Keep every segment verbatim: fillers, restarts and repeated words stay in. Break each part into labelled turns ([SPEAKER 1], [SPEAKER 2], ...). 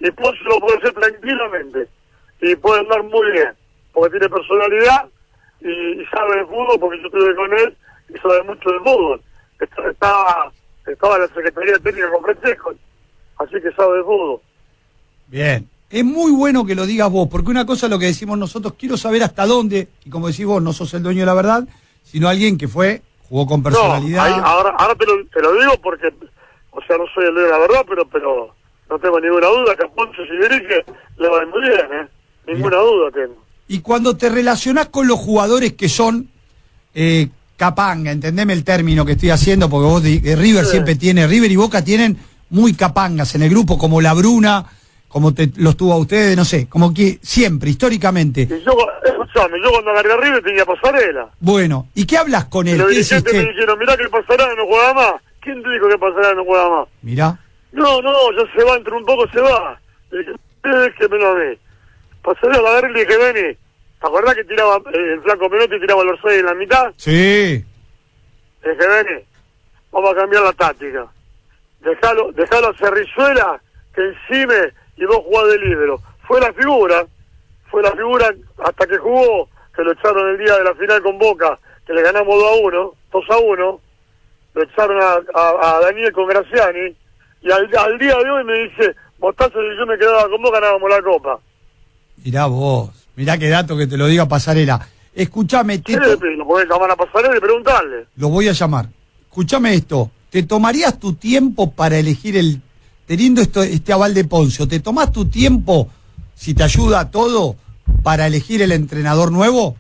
[SPEAKER 1] y Poncio lo puede hacer tranquilamente, y puede andar muy bien, porque tiene personalidad, y, y sabe de fútbol, porque yo estuve con él, y sabe mucho de fútbol. Estaba, estaba en la Secretaría Técnica con Francesco, así que sabe de fútbol.
[SPEAKER 2] Bien. Es muy bueno que lo digas vos, porque una cosa es lo que decimos nosotros, quiero saber hasta dónde, y como decís vos, no sos el dueño de la verdad, sino alguien que fue, jugó con personalidad.
[SPEAKER 1] No, ahí, ahora, ahora te, lo, te lo digo porque, o sea, no soy el dueño de la verdad, pero pero no tengo ninguna duda que a Poncio, si dirige, le va a ir muy bien, ¿eh? Ninguna bien. duda tengo.
[SPEAKER 2] Y cuando te relacionás con los jugadores que son eh, capanga, entendeme el término que estoy haciendo, porque vos, eh, River sí. siempre tiene, River y Boca tienen muy capangas en el grupo, como la Bruna, como te, los tuvo a ustedes, no sé, como que siempre, históricamente.
[SPEAKER 1] Y yo, escuchame, yo cuando agarré a River tenía Pasarela.
[SPEAKER 2] Bueno, ¿y qué hablas con él?
[SPEAKER 1] Y los
[SPEAKER 2] ¿Qué
[SPEAKER 1] dirigentes me dijeron, mirá que Pasarela no juega más. ¿Quién te dijo que Pasarela no juega más?
[SPEAKER 2] Mirá.
[SPEAKER 1] No, no, ya se va, entre un poco se va. Le dije, déjemelo a mí. Pasarela la agarré y le dije, vení. ¿Te acordás que tiraba eh, el flaco Menotti tiraba el Orsay en la mitad?
[SPEAKER 2] Sí.
[SPEAKER 1] Le dije, vení, vamos a cambiar la táctica. Dejalo, dejalo a Cerrizuela que encime y vos jugás de líbero. Fue la figura, fue la figura hasta que jugó, que lo echaron el día de la final con Boca, que le ganamos dos a uno, dos a uno, lo echaron a, a, a Daniel con Graciani, y al, al día de hoy me dice, Mostaza, si yo me quedaba con vos ganábamos la Copa.
[SPEAKER 2] Mirá vos, mirá qué dato que te lo diga Pasarela. Escuchame,
[SPEAKER 1] sí, lo podés llamar a Pasarela y preguntarle.
[SPEAKER 2] Lo voy a llamar. Escuchame esto, ¿te tomarías tu tiempo para elegir el... Teniendo esto, este aval de Poncio, ¿te tomás tu tiempo, si te ayuda a todo, para elegir el entrenador nuevo?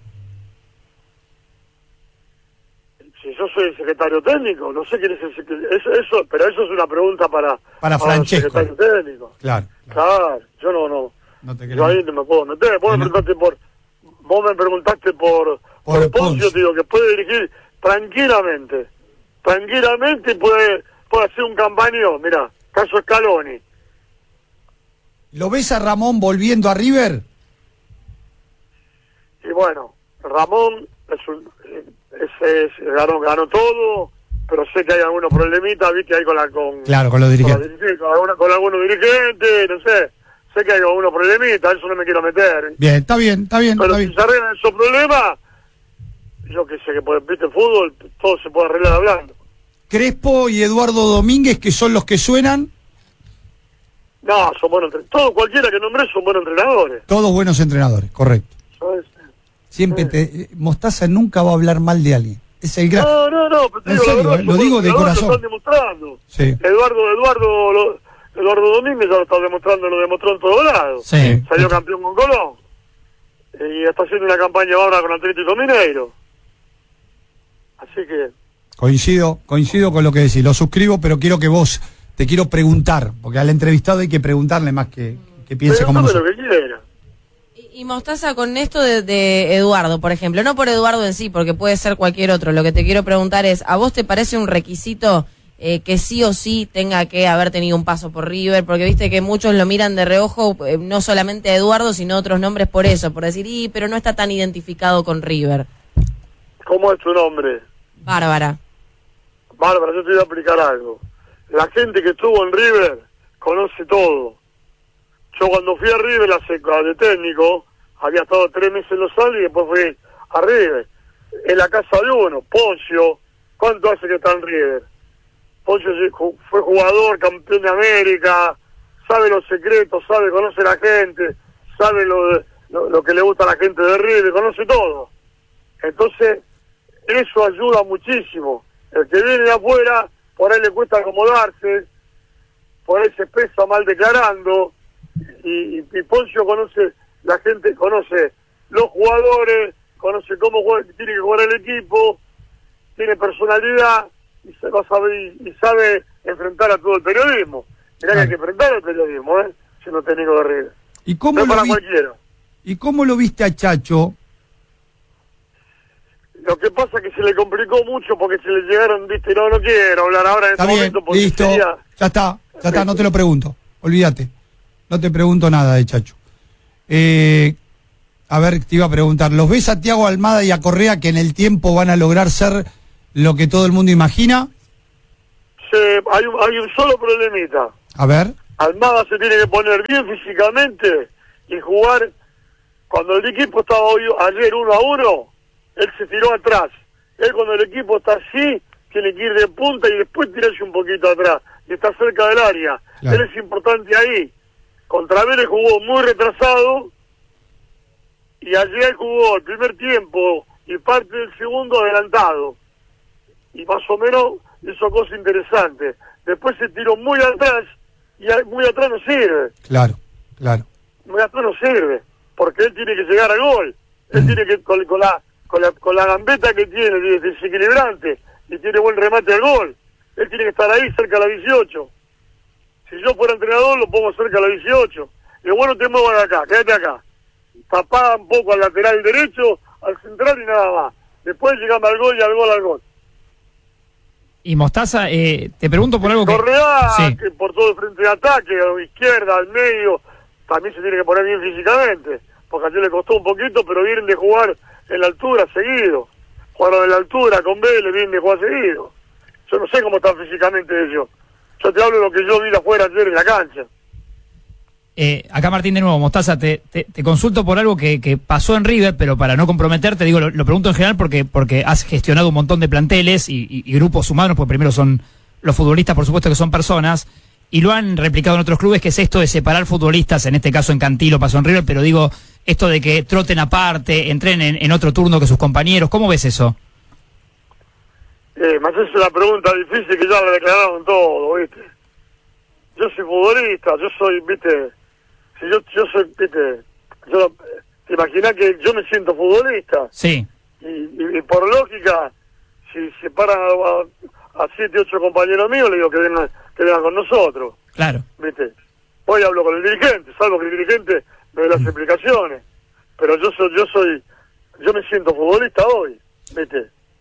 [SPEAKER 1] Si yo soy el secretario técnico, no sé quién es el secretario, eso, eso, pero eso es una pregunta para,
[SPEAKER 2] para, para Francesco.
[SPEAKER 1] el secretario técnico.
[SPEAKER 2] Claro,
[SPEAKER 1] claro. Claro, yo no, no,
[SPEAKER 2] no te
[SPEAKER 1] yo ahí no me puedo meter. Vos, me preguntaste por, vos me preguntaste por, por, por Poncio, Poncio, te digo que puede dirigir tranquilamente, tranquilamente puede, puede hacer un campañón, mirá. Caso Scaloni.
[SPEAKER 2] ¿Lo ves a Ramón volviendo a River?
[SPEAKER 1] Y bueno, Ramón es un, es, es, ganó, ganó todo, pero sé que hay algunos problemitas, viste, ahí con la con
[SPEAKER 2] claro, con los dirigentes,
[SPEAKER 1] con, la, con, alguna, con algunos dirigentes, no sé, sé que hay algunos problemitas, eso no me quiero meter.
[SPEAKER 2] Bien, está bien, está bien.
[SPEAKER 1] Pero
[SPEAKER 2] está
[SPEAKER 1] si
[SPEAKER 2] bien.
[SPEAKER 1] se arreglan esos problemas, yo que sé que viste fútbol, todo se puede arreglar hablando.
[SPEAKER 2] Crespo y Eduardo Domínguez, que son los que suenan.
[SPEAKER 1] No, son buenos entrenadores. Todos, cualquiera que nombre, son buenos entrenadores.
[SPEAKER 2] Todos buenos entrenadores, correcto.
[SPEAKER 1] ¿Sabes?
[SPEAKER 2] Siempre
[SPEAKER 1] sí.
[SPEAKER 2] te... Mostaza nunca va a hablar mal de alguien. Es el gran...
[SPEAKER 1] No, no, no, pero te digo,
[SPEAKER 2] serio,
[SPEAKER 1] la verdad,
[SPEAKER 2] lo digo de corazón.
[SPEAKER 1] Lo están demostrando.
[SPEAKER 2] Sí.
[SPEAKER 1] Eduardo, Eduardo, lo, Eduardo Domínguez ya lo está demostrando, lo demostró en todos lados.
[SPEAKER 2] Sí.
[SPEAKER 1] Salió campeón con Colón. Y está haciendo una campaña ahora con Atlético Mineiro. Así que...
[SPEAKER 2] Coincido, coincido con lo que decís, lo suscribo, pero quiero que vos, te quiero preguntar, porque al entrevistado hay que preguntarle más que, que piense como nosotros.
[SPEAKER 1] Lo que quiera.
[SPEAKER 3] Y, y Mostaza, con esto de, de Eduardo, por ejemplo, no por Eduardo en sí, porque puede ser cualquier otro, lo que te quiero preguntar es, ¿a vos te parece un requisito eh, que sí o sí tenga que haber tenido un paso por River? Porque viste que muchos lo miran de reojo, eh, no solamente a Eduardo, sino otros nombres por eso, por decir, y pero no está tan identificado con River.
[SPEAKER 1] ¿Cómo es tu nombre?
[SPEAKER 3] Bárbara.
[SPEAKER 1] Bárbara, yo te voy a explicar algo. La gente que estuvo en River conoce todo. Yo cuando fui a River, la seca de técnico, había estado tres meses en Los Andes y después fui a River. En la casa de uno, Poncio, ¿cuánto hace que está en River? Poncio fue jugador, campeón de América, sabe los secretos, sabe, conoce a la gente, sabe lo, de, lo, lo que le gusta a la gente de River, conoce todo. Entonces, eso ayuda muchísimo. El que viene de afuera, por ahí le cuesta acomodarse, por ahí se expresa mal declarando, y, y, y Poncio conoce, la gente conoce los jugadores, conoce cómo juega, tiene que jugar el equipo, tiene personalidad, y, se va a saber, y, y sabe enfrentar a todo el periodismo. Mirá que hay que enfrentar al periodismo, ¿eh? Siendo técnico de River.
[SPEAKER 2] ¿Y cómo,
[SPEAKER 1] no
[SPEAKER 2] lo
[SPEAKER 1] para
[SPEAKER 2] vi...
[SPEAKER 1] cualquiera.
[SPEAKER 2] ¿Y cómo lo viste a Chacho?
[SPEAKER 1] Lo que pasa es que se le complicó mucho porque se le llegaron, viste, no, no quiero hablar ahora en
[SPEAKER 2] está
[SPEAKER 1] este
[SPEAKER 2] bien,
[SPEAKER 1] momento porque
[SPEAKER 2] listo,
[SPEAKER 1] sería...
[SPEAKER 2] ya está, ya está, no te lo pregunto, olvídate, no te pregunto nada de Chacho. Eh, a ver, te iba a preguntar, ¿los ves a Thiago Almada y a Correa que en el tiempo van a lograr ser lo que todo el mundo imagina?
[SPEAKER 1] Sí, hay un, hay un solo problemita.
[SPEAKER 2] A ver.
[SPEAKER 1] Almada se tiene que poner bien físicamente y jugar. Cuando el equipo estaba hoy, ayer uno a uno, él se tiró atrás. Él cuando el equipo está así, tiene que ir de punta y después tirarse un poquito atrás. Y está cerca del área. Claro. Él es importante ahí. Contra Vélez jugó muy retrasado. Y ayer jugó el primer tiempo y parte del segundo adelantado. Y más o menos hizo cosas interesantes. Después se tiró muy atrás y muy atrás no sirve.
[SPEAKER 2] Claro, claro.
[SPEAKER 1] Muy atrás no sirve. Porque él tiene que llegar al gol. Él mm. tiene que, con, con, la, con, la, con la gambeta que tiene, es desequilibrante, y tiene buen remate al gol. Él tiene que estar ahí cerca de la dieciocho. Si yo fuera entrenador, lo pongo cerca de la dieciocho. Y bueno, te muevo de acá, quédate acá. Tapá un poco al lateral derecho, al central y nada más. Después llegamos al gol y al gol al gol.
[SPEAKER 4] Y Mostaza, eh, te pregunto por algo que...
[SPEAKER 1] Correa,
[SPEAKER 4] sí.
[SPEAKER 1] que por todo el frente de ataque, a la izquierda, al medio, también se tiene que poner bien físicamente. Porque ayer le costó un poquito, pero vienen de jugar en la altura seguido. Jugaron en la altura con Vélez, vienen de jugar seguido. Yo no sé cómo están físicamente ellos. Yo te hablo de lo que yo vi afuera ayer en la cancha.
[SPEAKER 4] Eh, acá Martín de nuevo, Mostaza, te, te, te consulto por algo que, que pasó en River, pero para no comprometerte, digo, lo, lo pregunto en general porque porque has gestionado un montón de planteles y, y, y grupos humanos, porque primero son los futbolistas, por supuesto que son personas, y lo han replicado en otros clubes, que es esto de separar futbolistas, en este caso en Cantilo pasó en River, pero digo, esto de que troten aparte, entrenen en, en otro turno que sus compañeros, ¿cómo ves eso?
[SPEAKER 1] Eh, me haces una pregunta difícil que ya la declararon todo, ¿viste? Yo soy futbolista, yo soy, ¿viste? Si yo, yo soy, ¿viste? Yo, ¿te imaginas que yo me siento futbolista?
[SPEAKER 4] Sí.
[SPEAKER 1] Y, y, y por lógica, si se paran a, a siete, ocho compañeros míos, le digo que vengan, que vengan con nosotros.
[SPEAKER 4] Claro.
[SPEAKER 1] ¿Viste? Hoy hablo con el dirigente, salvo que el dirigente me dé las mm. explicaciones. Pero yo soy, yo soy, yo me siento futbolista hoy, ¿viste?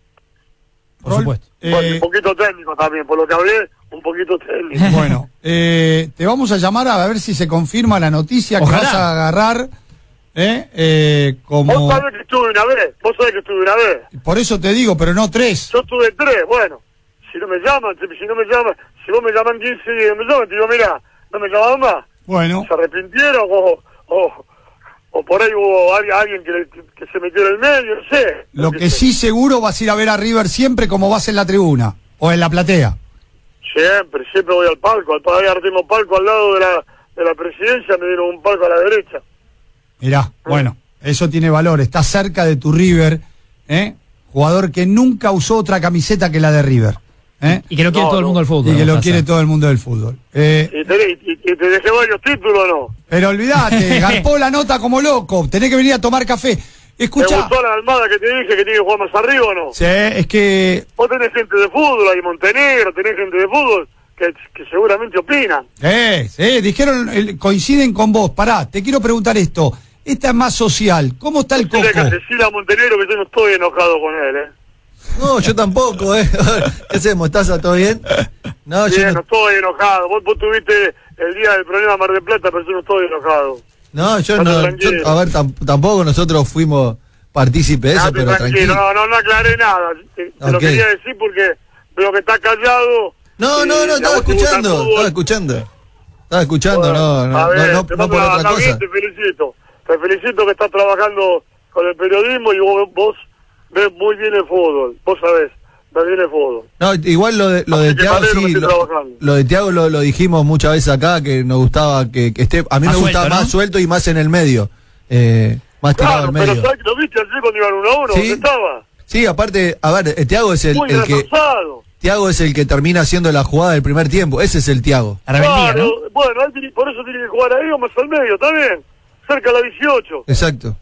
[SPEAKER 4] Por supuesto.
[SPEAKER 1] Eh, bueno, un poquito técnico también, por lo que hablé, un poquito técnico.
[SPEAKER 2] Bueno, eh, te vamos a llamar a ver si se confirma la noticia. Ojalá. Que vas a agarrar. Eh, eh, como...
[SPEAKER 1] Vos sabés que estuve una vez, vos sabés que estuve una vez.
[SPEAKER 2] Por eso te digo, pero no tres.
[SPEAKER 1] Yo estuve tres, bueno, si no me llaman, si no me llaman, si vos me llaman quince días, me llaman, te digo, mirá, no me llamaban más.
[SPEAKER 2] Bueno.
[SPEAKER 1] ¿Se arrepintieron o, o, o por ahí hubo alguien que, que se metió en el medio? No sé.
[SPEAKER 2] Lo que sí seguro vas a ir a ver a River siempre como vas en la tribuna o en la platea.
[SPEAKER 1] Siempre, siempre voy al palco. Al palco, tengo palco al lado de la, de la presidencia, me dieron un palco a la derecha.
[SPEAKER 2] Mirá, ¿sí? Bueno, eso tiene valor. Está cerca de tu River, ¿eh? Jugador que nunca usó otra camiseta que la de River. ¿Eh?
[SPEAKER 4] Y que lo quiere no, todo no. el mundo del fútbol.
[SPEAKER 2] Y que lo quiere todo el mundo del fútbol. Eh,
[SPEAKER 1] ¿Y, te, y, y te dejé varios títulos no?
[SPEAKER 2] Pero olvidate, garpó la nota como loco. Tenés que venir a tomar café. Escuchá.
[SPEAKER 1] ¿Te gustó la Almada que te dije que tiene que jugar más arriba o no?
[SPEAKER 2] Sí, es que...
[SPEAKER 1] Vos tenés gente de fútbol ahí, Montenegro, tenés gente de fútbol que, que seguramente opinan.
[SPEAKER 2] Eh, sí, dijeron, el, coinciden con vos. Pará, te quiero preguntar esto. Esta es más social. ¿Cómo está el Coco?
[SPEAKER 1] Tienes que decirle a Montenegro que yo no estoy enojado con él, ¿eh?
[SPEAKER 5] No, yo tampoco, ¿eh? ¿Qué hacemos? ¿Estás todo bien? No,
[SPEAKER 1] bien,
[SPEAKER 5] yo no...
[SPEAKER 1] no estoy enojado. Vos, vos tuviste el día del problema Mar del Plata, pero yo no estoy enojado.
[SPEAKER 5] No, yo no. Yo, a ver, tam, tampoco nosotros fuimos partícipes de eso, pero tranquilo.
[SPEAKER 1] No, no, no aclaré nada. Te, te okay. lo quería decir porque veo que estás callado.
[SPEAKER 5] No, no, no, estaba escuchando, estaba escuchando. Estaba escuchando, bueno, no, no, ver, no, no, no por otra cosa.
[SPEAKER 1] Bien, te felicito. Te felicito que estás trabajando con el periodismo y vos, vos ves muy bien el fútbol. Vos sabés, ves bien el fútbol.
[SPEAKER 5] No, igual lo de, lo de Thiago, sí, lo, lo de Thiago lo, lo dijimos muchas veces acá, que nos gustaba que, que esté, a mí más me gustaba suelto, más ¿no? suelto y más en el medio. Eh, más
[SPEAKER 1] claro,
[SPEAKER 5] tirado al medio.
[SPEAKER 1] Pero ¿sabes que lo viste ayer cuando iban uno a uno?
[SPEAKER 5] ¿Sí?
[SPEAKER 1] ¿Dónde estaba?
[SPEAKER 5] Sí, aparte, a ver, Thiago es el, el que... Thiago es el que termina haciendo la jugada del primer tiempo. Ese es el Thiago.
[SPEAKER 1] Claro, ¿no? Bueno, por eso tiene que jugar ahí o más al medio, está bien. Cerca de la dieciocho.
[SPEAKER 5] Exacto.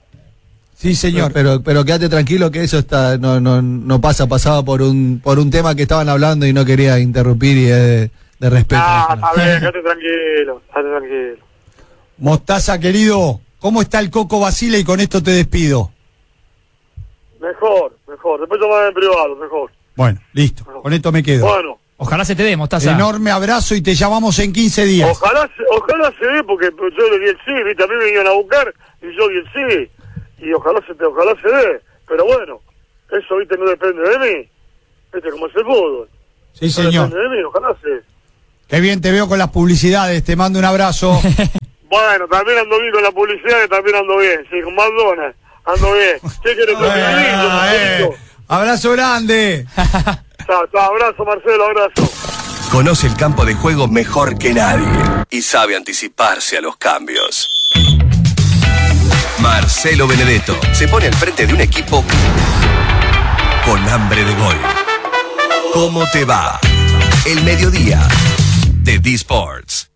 [SPEAKER 2] Sí, señor.
[SPEAKER 5] Pero, pero pero quédate tranquilo que eso está no no no pasa, pasaba por un por un tema que estaban hablando y no quería interrumpir y es de, de respeto.
[SPEAKER 1] Ah, está bien, quédate tranquilo, quédate tranquilo.
[SPEAKER 2] Mostaza, querido, ¿cómo está el Coco Basile? Y con esto te despido.
[SPEAKER 1] Mejor, mejor. Después tomar en privado, mejor.
[SPEAKER 2] Bueno, listo. Mejor. Con esto me quedo.
[SPEAKER 1] Bueno.
[SPEAKER 4] Ojalá se te dé, Mostaza.
[SPEAKER 2] Enorme abrazo y te llamamos en quince días.
[SPEAKER 1] Ojalá se, ojalá se dé, porque yo le di el sí, ¿viste? A mí me vinieron a buscar y yo di el sí. Y ojalá se, te, ojalá se dé. Pero bueno, eso, ¿viste? No depende de mí. ¿Viste cómo es el fútbol?
[SPEAKER 2] Sí,
[SPEAKER 1] no
[SPEAKER 2] señor.
[SPEAKER 1] depende de mí, ojalá se dé.
[SPEAKER 2] Qué bien te veo con las publicidades, te mando un abrazo.
[SPEAKER 1] Bueno, también ando bien con la publicidad y también ando bien. Sí, con McDonald's ando bien. ¿Qué querés que te diga?
[SPEAKER 2] Abrazo grande.
[SPEAKER 1] Chao, chao, abrazo Marcelo, abrazo.
[SPEAKER 6] Conoce el campo de juego mejor que nadie y sabe anticiparse a los cambios. Marcelo Benedetto se pone al frente de un equipo con hambre de gol. ¿Cómo te va? El mediodía de D-Sports.